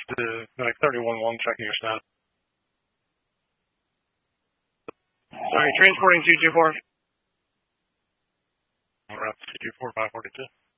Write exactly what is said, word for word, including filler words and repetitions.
to like thirty-one one, checking your status. Sorry, transporting two two four. Route two two four five forty-two.